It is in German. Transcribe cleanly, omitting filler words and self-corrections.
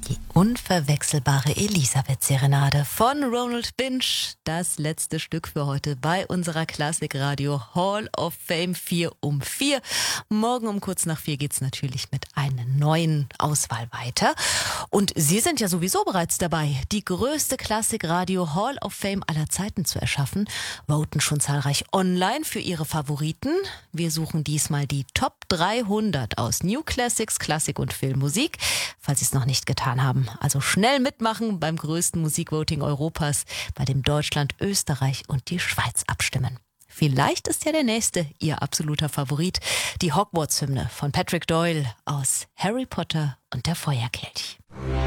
Die unverwechselbare Elisabeth-Serenade von Ronald Binch. Das letzte Stück für heute bei unserer Klassikradio Hall of Fame 4 um 4. Morgen um kurz nach 4 geht's natürlich mit einer neuen Auswahl weiter. Und Sie sind ja sowieso bereits dabei, die größte Klassikradio Hall of Fame aller Zeiten zu erschaffen. Voten schon zahlreich online für Ihre Favoriten. Wir suchen diesmal die Top 300 aus New Classics, Klassik und Filmmusik. Falls Sie es noch nicht getan haben. Also schnell mitmachen beim größten Musikvoting Europas, bei dem Deutschland, Österreich und die Schweiz abstimmen. Vielleicht ist ja der nächste Ihr absoluter Favorit, die Hogwarts-Hymne von Patrick Doyle aus Harry Potter und der Feuerkelch.